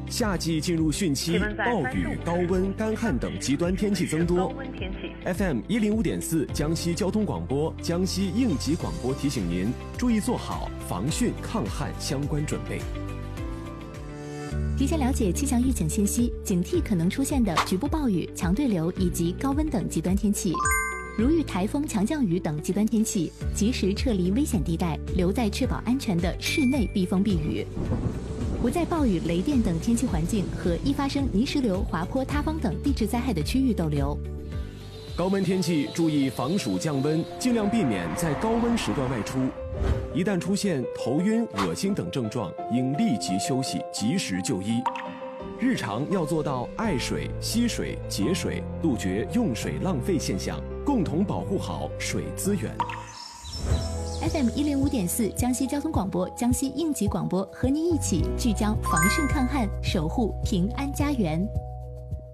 夏季进入汛期，暴雨、高温、干旱等极端天气增多。FM 105.4江西交通广播、江西应急广播提醒您注意做好防汛抗旱相关准备。 提前了解气象预警信息，警惕可能出现的局部暴雨、强对流以及高温等极端天气。如遇台风、强降雨等极端天气，及时撤离危险地带，留在确保安全的室内避风避雨。不在暴雨、雷电等天气环境和易发生泥石流、滑坡、塌方等地质灾害的区域逗留。 高温天气注意防暑降温，尽量避免在高温时段外出。一旦出现头晕、恶心等症状，应立即休息，及时就医。日常要做到爱水、惜水、节水，杜绝用水浪费现象，共同保护好水资源。 FM 105.4江西交通广播、江西应急广播和您一起聚焦防汛抗旱，守护平安家园。